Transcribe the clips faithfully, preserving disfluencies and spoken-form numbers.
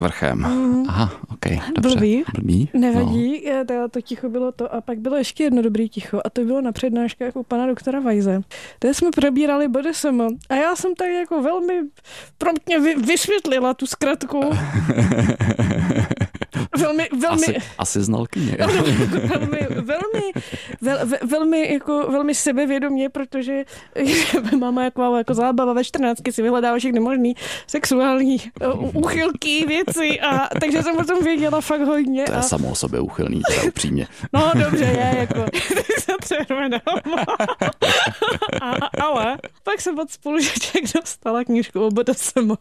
vrchem. Mm. Aha, okej, okay, dobře. Blbý. Blbý. Nevadí, no. to, to ticho bylo to a pak bylo ještě jedno dobrý ticho a to bylo na přednáškách u pana doktora Vajze. Tady jsme probírali B D S M a já jsem tak jako velmi promptně vy, vysvětlila tu zkratku. Velmi, velmi... Asi, asi znalkyně. velmi, velmi, vel, velmi, jako, velmi sebevědomě, protože máma jako, jako zábava ve čtrnáctky si vyhledává všechny možný sexuální uh, úchylky, věci a takže jsem o tom věděla fakt hodně. To je a... samo o sobě úchylný, teda upřímně. No dobře, je, jako, se třerme doma. A, ale pak jsem od spolužeček dostala knížku o B D S M.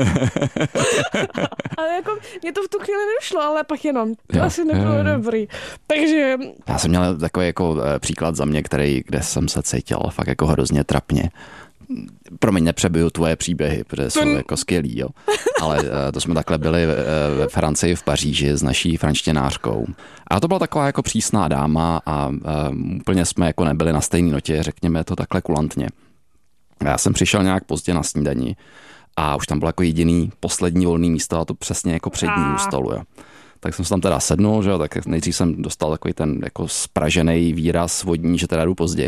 Ale jako, mě to v tu chvíli nedošlo, ale pak jenom. To jo, asi nebylo jo, jo. dobrý. Takže... Já jsem měl takový jako příklad za mě, který, kde jsem se cítil fakt jako hrozně trapně. Promiň, nepřebiju tvoje příběhy, protože jsou to... jako skvělý, jo. Ale to jsme takhle byli ve Francii v Paříži s naší frančtěnářkou. A to byla taková jako přísná dáma a úplně jsme jako nebyli na stejné notě, řekněme to takhle kulantně. Já jsem přišel nějak pozdě na snídani a už tam bylo jako jediný poslední volný místo a to přesně jako před ní u stolu, jo. Tak jsem se tam teda sednul, že jo, tak nejdřív jsem dostal takový ten jako spražený výraz vodní, že teda jdu pozdě.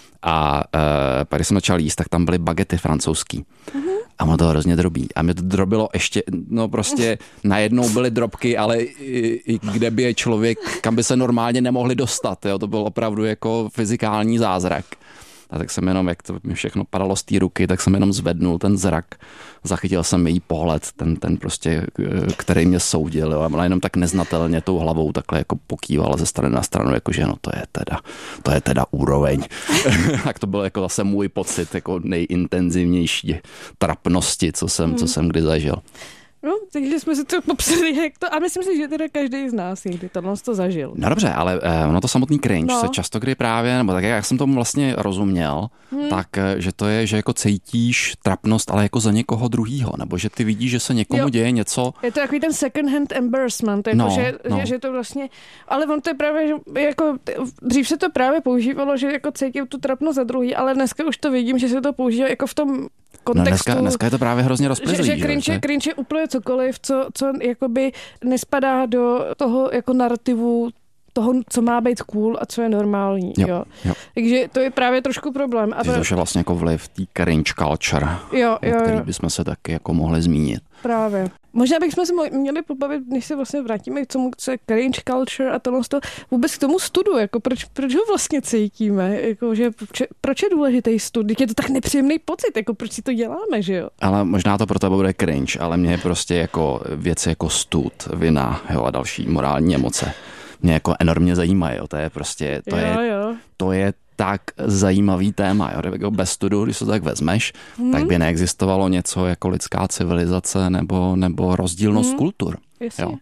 A e, pak když jsem začal jíst, tak tam byly bagety francouzský. Uh-huh. A ono to hrozně drobí. A mě to drobilo ještě, no prostě najednou byly drobky, ale i, i kde by je člověk, kam by se normálně nemohli dostat, jo, to byl opravdu jako fyzikální zázrak. A tak jsem jenom, jak to mi všechno padalo z té ruky, tak jsem jenom zvednul ten zrak. Zachytil jsem její pohled, ten, ten prostě, který mě soudil. Jo. A ona jenom tak neznatelně tou hlavou takhle jako pokývala ze strany na stranu, jakože no to je teda, to je teda úroveň. Tak to byl jako zase můj pocit jako nejintenzivnější trapnosti, co jsem, hmm. co jsem kdy zažil. No, takže jsme si to popsali, jak to, a myslím si, že teda každý z nás někdy tohle to zažil. No dobře, ale eh, ono to samotný cringe no. se často kdy právě, nebo tak jak jsem tomu vlastně rozuměl, hmm. tak, že to je, že jako cítíš trapnost, ale jako za někoho druhýho, nebo že ty vidíš, že se někomu jo. děje něco. Je to takový ten second hand embarrassment, jako no, že, no. Že, že to vlastně, ale on to je právě, že jako, dřív se to právě používalo, že jako cítil tu trapnost za druhý, ale dneska už to vidím, že se to používá jako v tom kontextu. No dneska, dneska je to právě hrozně rozplyzlý. Že, že cringe, cringe je úplně cokoliv, co, co jakoby nespadá do toho jako narrativu toho, co má být cool a co je normální. Jo, jo. Jo. Takže to je právě trošku problém. A to je vlastně jako vliv té cringe culture, jo, jo, o který jo. bychom se taky jako mohli zmínit. Právě. Možná bychom se měli pobavit, než se vlastně vrátíme k tomu, co je cringe culture a tohle to, vůbec k tomu studu, jako proč, proč ho vlastně cítíme, jako, že, proč je důležitý stud, je to tak nepříjemný pocit, jako proč si to děláme, že jo? Ale možná to pro tebe bude cringe, ale mě je prostě jako věci jako stud, vina, jo, a další morální emoce. Mě jako enormně zajímají, jo, to je prostě, to, jo, je, jo. to je tak zajímavý téma, jo, bez studu, když to tak vezmeš, hmm. tak by neexistovalo něco jako lidská civilizace nebo, nebo rozdílnost hmm. kultur. Jo.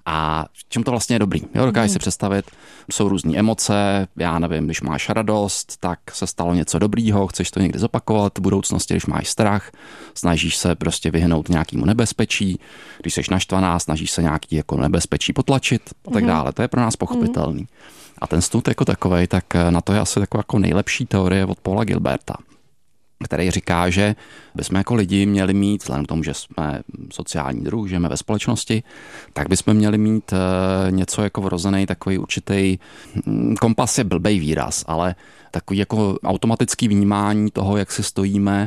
A čím to vlastně je dobrý? Jo, dokážeš hmm. si představit, jsou různý emoce, já nevím, když máš radost, tak se stalo něco dobrýho, chceš to někdy zopakovat, v budoucnosti, když máš strach, snažíš se prostě vyhnout nějakému nebezpečí, když jsi naštvaná, snažíš se nějaký jako nebezpečí potlačit a tak dále. To je pro nás pochopitelný. Hmm. A ten stud jako takovej, tak na to je asi taková jako nejlepší teorie od Paula Gilberta, který říká, že bychom jako lidi měli mít, vzhledem k tomu, že jsme sociální druh, žijeme ve společnosti, tak bychom měli mít něco jako vrozený takový určitý, kompas je blbej výraz, ale takový jako automatický vnímání toho, jak si stojíme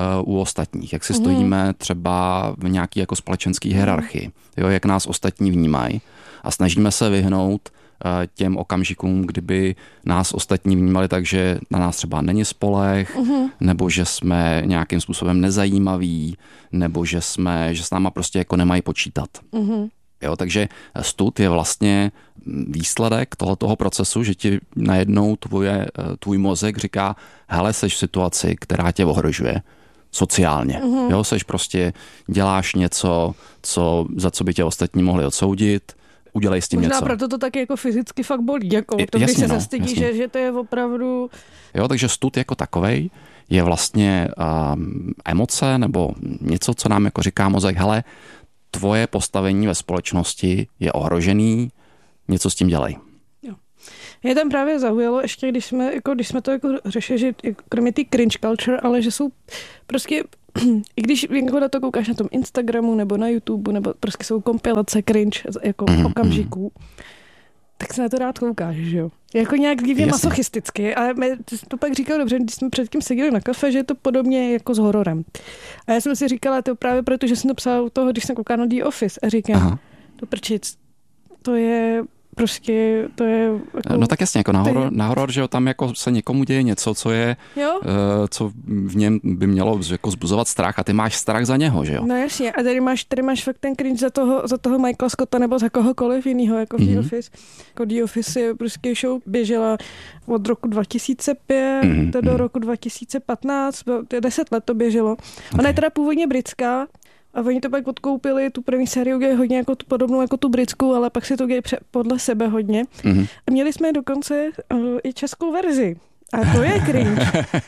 u ostatních, jak si mm. stojíme třeba v nějaký jako společenský hierarchii, jo, jak nás ostatní vnímají a snažíme se vyhnout těm okamžikům, kdyby nás ostatní vnímali tak, že na nás třeba není spolech, uh-huh. nebo že jsme nějakým způsobem nezajímaví, nebo že jsme, že s náma prostě jako nemají počítat. Uh-huh. Jo, takže stud je vlastně výsledek tohoto procesu, že ti najednou tvoje, tvůj mozek říká, hele, seš v situaci, která tě ohrožuje sociálně. Uh-huh. Jo, seš prostě, děláš něco, co, za co by tě ostatní mohli odsoudit, udělej s tím možná něco. Možná proto to tak jako fyzicky fakt bolí, jako to, jasně, když se no, zastydí, že, že to je opravdu... Jo, takže stud jako takovej je vlastně um, emoce nebo něco, co nám jako říká mozek, hele, tvoje postavení ve společnosti je ohrožený, něco s tím dělej. Jo. Mě tam právě zaujalo ještě, když jsme, jako, když jsme to jako řešili, že kromě té cringe culture, ale že jsou prostě i když jako na to koukáš na tom Instagramu nebo na YouTube, nebo prostě jsou kompilace cringe jako mm, okamžiků, mm. tak se na to rád koukáš, že jo? Jako nějak divně masochisticky, ale my, ty jsi to pak říkal dobře, když jsme předtím seděli na kafe, že je to podobně jako s hororem. A já jsem si říkala to právě proto, že jsem to psala u toho, když jsem koukala na The Office a říkám, Aha. to prčic, to je prostě, to je... Jako, no tak jasně, jako na horor, na horor, že jo, tam jako se někomu děje něco, co je, uh, co v něm by mělo jako zbuzovat strach a ty máš strach za něho, že jo? No jasně, a tady máš, tady máš fakt ten cringe za toho, za toho Michaela Scotta nebo za kohokoliv jinýho, jako v mm-hmm. The Office. Jako The Office je prostě show, běžela od roku dva tisíce pět mm-hmm. do roku dva tisíce patnáct, deset let to běželo. Okay. Ona je teda původně britská, a oni to pak odkoupili, tu první sérii je hodně jako tu, podobnou jako tu britskou, ale pak si to dějí podle sebe hodně. Mm-hmm. A měli jsme dokonce uh, i českou verzi. A to je cringe.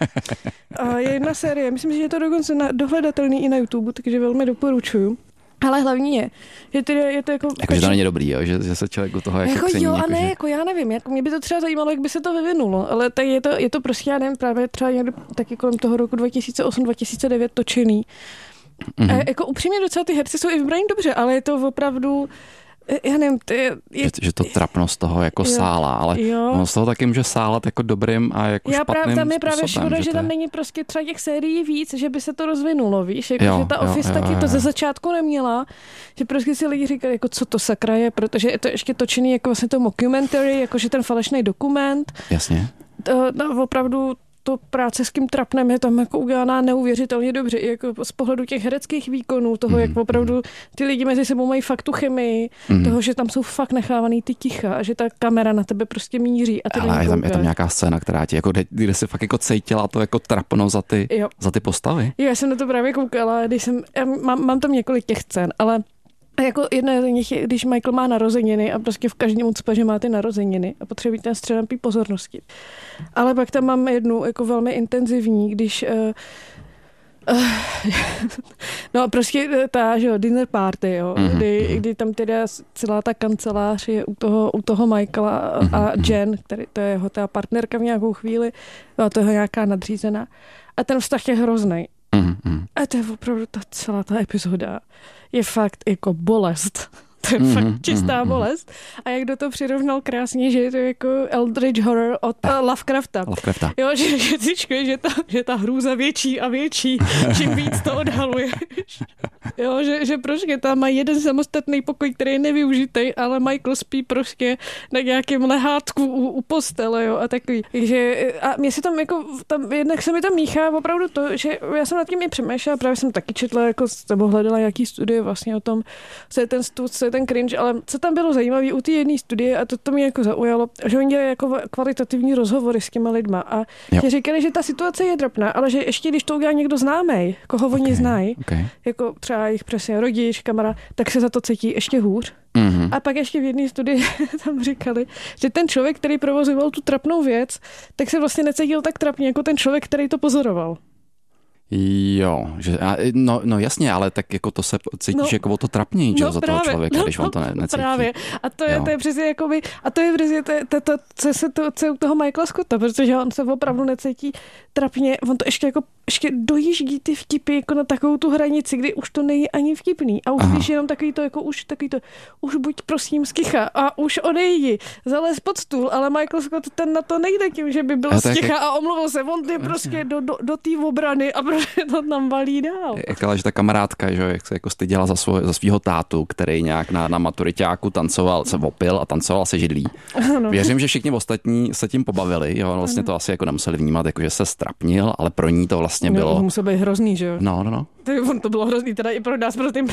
A je jedna série, myslím, že je to dokonce na, dohledatelný i na YouTube, takže velmi doporučuju. Ale hlavní je, že to je, je to jako... Jako, že to není dobrý, jo? Že, že se člověk u toho jako, jako cení. Jo, jako, a ne, že... jako já nevím, jako mě by to třeba zajímalo, jak by se to vyvinulo, ale tak je to, je to prostě, já nevím, právě třeba někdo taky kolem toho roku dva tisíce osm dva tisíce devět točený. Mm-hmm. A jako upřímně docela ty herci jsou i vybraní dobře, ale je to opravdu, já nevím, to je... je že, že to trapnost toho jako jo, sála, ale jo. No z toho taky může sálat jako dobrým a jako já špatným právě, tam je právě způsobem, škoda, že, že tam je... není prostě třeba těch sérií víc, že by se to rozvinulo, víš, jako, jo, že ta jo, Office jo, taky jo, jo. to ze začátku neměla, že prostě si lidi říkali, jako co to sakra je, protože je to ještě točený jako vlastně to mockumentary, jakože ten falešný dokument. Jasně. To, to opravdu to práce s tím trapnem je tam jako udělaná neuvěřitelně dobře, i jako z pohledu těch hereckých výkonů, toho, mm. jak opravdu ty lidi mezi sebou mají fakt tu chemii, mm. toho, že tam jsou fakt nechávaný ty ticha a že ta kamera na tebe prostě míří. A ty ale je tam, je tam nějaká scéna, která ti jako, kde se fakt jako cítila to jako trapno za ty, za ty postavy. Jo, já jsem na to právě koukala, když jsem, já mám, mám tam několik těch scén, ale jako jedna z nich je, když Michael má narozeniny a prostě v každém ucpe, že má ty narozeniny a potřebuje ten střednapí pozornosti. Ale pak tam mám jednu jako velmi intenzivní, když uh, uh, no prostě ta, že jo, dinner party, jo, mm-hmm. kdy, kdy tam teda celá ta kancelář je u toho, u toho Michaela a, mm-hmm. a Jen, který, to je jeho ta partnerka v nějakou chvíli, a to je nějaká nadřízená. A ten vztah je hroznej. Mm-hmm. A to je opravdu ta celá ta epizoda je fakt jako bolest. To je mm-hmm, fakt čistá mm-hmm. bolest. A jak do toho přirovnal krásně, že je to jako Eldritch Horror od uh, Lovecrafta. Lovecrafta. Jo, že, že, že, že, ta, že ta hrůza větší a větší, čím víc to odhaluješ. Jo, že, že prostě tam má jeden samostatný pokoj, který je nevyužitý, ale Michael spí prostě na nějakém lehátku u, u postele, jo, a takový. Takže, a mě se tam jako, tam, jednak se mi tam míchá opravdu to, že já jsem nad tím i přemýšlela, právě jsem taky četla, jako nebo hledala nějaký studie vlastně o tom, co je ten stud, co je ten cringe, ale co tam bylo zajímavé u té jedné studie, a to, to mě jako zaujalo, že oni dělají jako kvalitativní rozhovory s těma lidma a ti říkali, že ta situace je trapná, ale že ještě když to udělá někdo známej, koho okay, oni znají, okay. jako třeba jejich přesně rodič, kamarád, tak se za to cítí ještě hůř. Mm-hmm. A pak ještě v jedné studii tam říkali, že ten člověk, který provozoval tu trapnou věc, tak se vlastně necítil tak trapně, jako ten člověk, který to pozoroval. Jo, že, no, no jasně, ale tak jako to se cítíš no, jako o to trapněji, no, za toho člověka, no, když on to ne, necítí. Právě. A to je, to je přesně jakoby, a to je přesně to, to, to, co se to, co je u toho Michaela Scotta, protože on se opravdu necítí trapně, on to ještě jako ještě dojíždí ty vtipy jako na takovou tu hranici, kdy už to není ani vtipný. A už víš jenom takový to, jako už takový to, už buď prosím sticha a už odejdi, zalez pod stůl, ale Michael Scott ten na to nejde tím, že by byl sticha jak... a omluvil se, on je prostě do, do, do té obrany a prostě to tam valí dál. Jak ale, že ta kamarádka, že jak se jako styděla za, svoj, za svýho tátu, který nějak na, na maturiťáku tancoval, se opil a tancoval se židlí. Ano. Věřím, že všichni ostatní se tím pobavili, jo, vlastně ano. To asi jako nemuseli vnímat, jako že se strapnil, ale pro ní to vlastně no, bylo... To muselo být hrozný, že jo? No, no, no. To bylo hrozný, teda i pro nás, pro ty...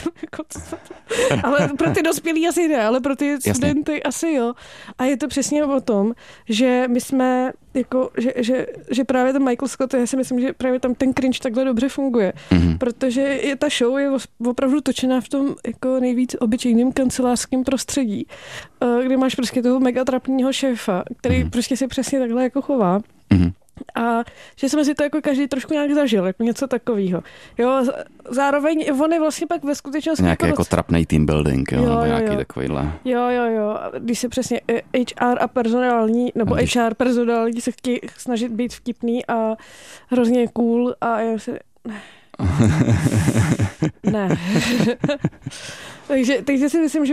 ale pro ty dospělí asi ne, ale pro ty studenty Jasně. asi jo. A je to přesně o tom, že my jsme jako, že, že, že právě ten Michael Scott, já si myslím, že právě tam ten cringe takhle dobře funguje. Mm-hmm. Protože je, ta show je opravdu točená v tom jako nejvíc obyčejným kancelářském prostředí, kde máš prostě toho mega trapního šéfa, který mm-hmm. prostě si přesně takhle jako chová. Mm-hmm. A že jsme si to jako každý trošku nějak zažil, jako něco takového. Jo, zároveň on je vlastně pak ve skutečnosti... Nějaký jako, jako trapnej team building, jo, jo nebo jo, nějaký jo. takovýhle. Jo, jo, jo. Když se přesně H R a personální, nebo když... H R personální se chtějí snažit být vtipný a hrozně cool a já se... Ne. takže, takže si myslím, že